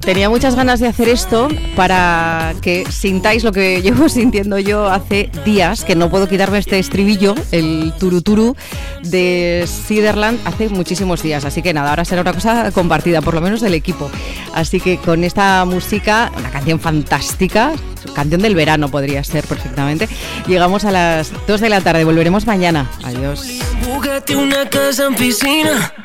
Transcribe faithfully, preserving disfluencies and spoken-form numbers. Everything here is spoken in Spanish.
Tenía muchas ganas de hacer esto para que sintáis lo que llevo sintiendo yo hace días, que no puedo quitarme este estribillo, el turuturu de Siderland, hace muchísimos días. Así que nada, ahora será una cosa compartida, por lo menos del equipo. Así que con esta música, una canción fantástica, canción del verano podría ser perfectamente, llegamos a las dos de la tarde. Volveremos mañana. Adiós. Búscate una casa en piscina.